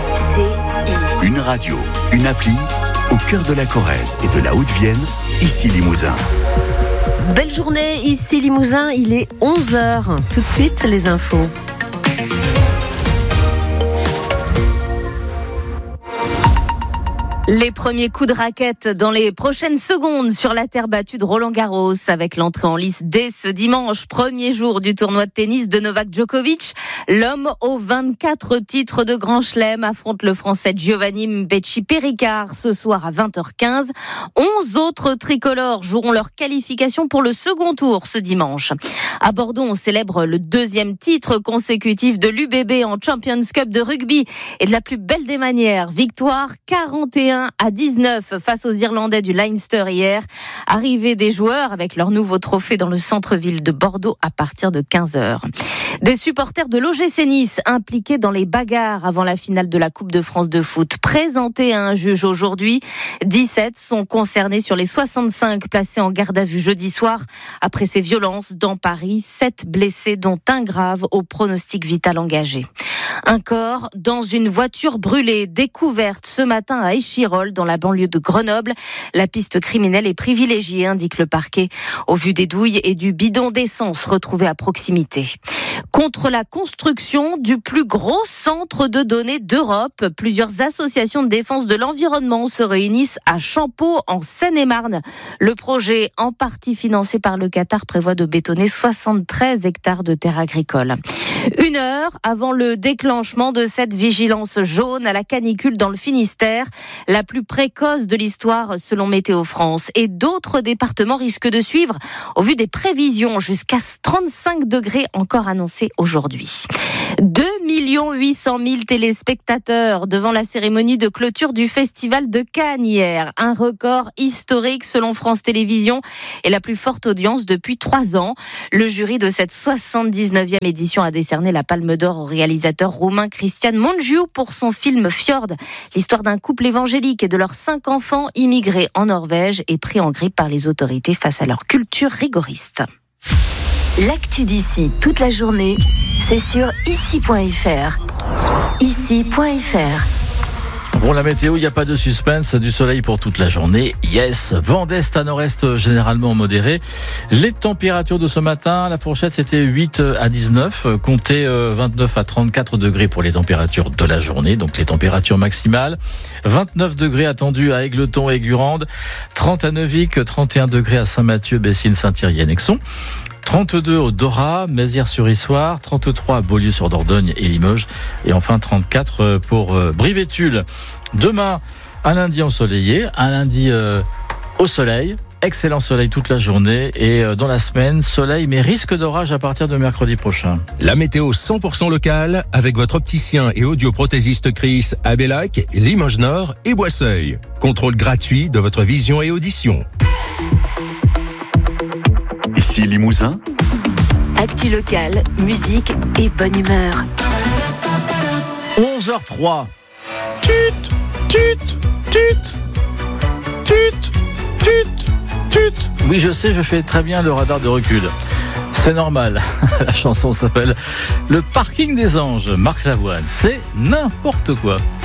Une radio, une appli, au cœur de la Corrèze et de la Haute-Vienne, ici Limousin. Belle journée, ici Limousin, il est 11h. Tout de suite, les infos. Les premiers coups de raquette dans les prochaines secondes sur la terre battue de Roland-Garros avec l'entrée en lice dès ce dimanche, premier jour du tournoi de tennis de Novak Djokovic. L'homme aux 24 titres de Grand Chelem affronte le Français Giovanni Mbetchi-Péricard ce soir à 20h15. 11 autres tricolores joueront leur qualification pour le second tour ce dimanche. À Bordeaux, on célèbre le deuxième titre consécutif de l'UBB en Champions Cup de rugby et de la plus belle des manières. Victoire 41-19 face aux Irlandais du Leinster hier. Arrivée des joueurs avec leur nouveau trophée dans le centre-ville de Bordeaux à partir de 15h. Des supporters de l'OGC Nice impliqués dans les bagarres avant la finale de la Coupe de France de foot présentés à un juge aujourd'hui. 17 sont concernés sur les 65 placés en garde à vue jeudi soir après ces violences dans Paris. 7 blessés dont un grave au pronostic vital engagé. Un corps dans une voiture brûlée, découverte ce matin à Échirolles, dans la banlieue de Grenoble. La piste criminelle est privilégiée, indique le parquet, au vu des douilles et du bidon d'essence retrouvé à proximité. Contre la construction du plus gros centre de données d'Europe, plusieurs associations de défense de l'environnement se réunissent à Champeaux, en Seine-et-Marne. Le projet, en partie financé par le Qatar, prévoit de bétonner 73 hectares de terres agricoles. 1 heure avant le déclenchement de cette vigilance jaune à la canicule dans le Finistère, la plus précoce de l'histoire selon Météo France. Et d'autres départements risquent de suivre au vu des prévisions jusqu'à 35 degrés encore annoncés aujourd'hui. 2 800 000 téléspectateurs devant la cérémonie de clôture du Festival de Cannes hier. Un record historique selon France Télévisions et la plus forte audience depuis 3 ans. Le jury de cette 79e édition a décerné la Palme d'Or au réalisateur roumain Cristian Mungiu pour son film Fjord, l'histoire d'un couple évangélique et de leurs 5 enfants immigrés en Norvège et pris en grippe par les autorités face à leur culture rigoriste. L'actu d'ici toute la journée, c'est sur ici.fr. Ici.fr. Bon, la météo, il n'y a pas de suspense, du soleil pour toute la journée. Yes, vent d'est à nord-est généralement modéré. Les températures de ce matin, la fourchette c'était 8 à 19, comptez 29 à 34 degrés pour les températures de la journée, donc les températures maximales. 29 degrés attendus à Égletons et Gurande, 30 à Neuvic, 31 degrés à Saint-Mathieu, Bessines, Saint-Thierry et Nexon. 32 au Dora, Mézières-sur-Issoire, 33 à Beaulieu-sur-Dordogne et Limoges, et enfin 34 pour Brive-et-Tulle. Demain, un lundi ensoleillé, un lundi au soleil, excellent soleil toute la journée, et dans la semaine, soleil mais risque d'orage à partir de mercredi prochain. La météo 100% locale avec votre opticien et audioprothésiste Chris à Bellac, Limoges Nord et Boisseuil. Contrôle gratuit de votre vision et audition. Ici Limousin. Actu locale, musique et bonne humeur. 11h03. Tut, tut, tut, tut, tut, tut. Oui, je sais, je fais très bien le radar de recul. C'est normal. La chanson s'appelle Le Parking des Anges. Marc Lavoine. C'est n'importe quoi.